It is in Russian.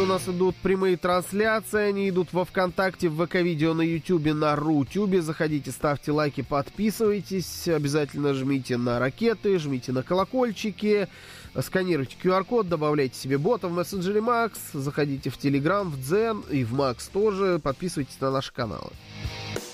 У нас идут прямые трансляции, они идут во ВКонтакте, в ВК-видео, на Ютубе, на Рутюбе. Заходите, ставьте лайки, подписывайтесь. Обязательно жмите на ракеты, жмите на колокольчики. Сканируйте QR-код, добавляйте себе бота в мессенджере Макс. Заходите в Телеграм, в Дзен и в Макс тоже. Подписывайтесь на наши каналы.